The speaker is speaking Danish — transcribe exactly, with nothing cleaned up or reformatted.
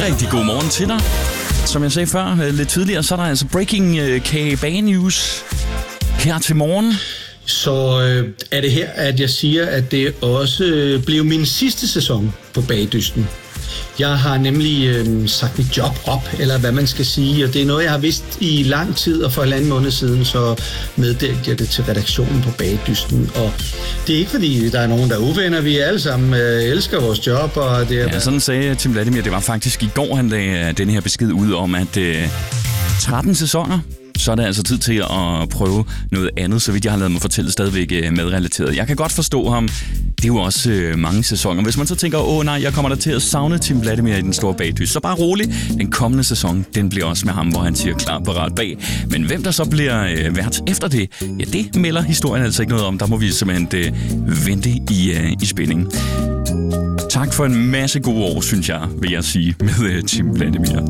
rigtig god morgen til dig. Som jeg sagde før, lidt tidligere, så er der altså breaking K B A News her til morgen. Så øh, er det her, at jeg siger, at det også øh, blev min sidste sæson på Bagdysten. Jeg har nemlig øh, sagt mit job op, eller hvad man skal sige, og det er noget, jeg har vidst i lang tid, og for en anden måned siden, så meddelte jeg det til redaktionen på Bagdysten. Og det er ikke fordi, der er nogen, der er uvenner. Vi alle sammen øh, elsker vores job. Og det er... Ja, sådan sagde Tim Vladimir. Det var faktisk i går, han lagde den her besked ud om, at øh, tretten sæsoner, så er det altså tid til at prøve noget andet, så vidt jeg har lavet mig fortælle, stadigvæk medrelateret. Jeg kan godt forstå ham. Det er jo også øh, mange sæsoner. Hvis man så tænker, åh nej, jeg kommer der til at savne Tim Vladimir i den store bagdyst, så bare rolig. Den kommende sæson, den bliver også med ham, hvor han siger klar parat bag. Men hvem der så bliver øh, vært efter det, ja, det melder historien altså ikke noget om. Der må vi simpelthen øh, vente i, øh, i spænding. Tak for en masse gode år, synes jeg, vil jeg sige, med øh, Tim Vladimir.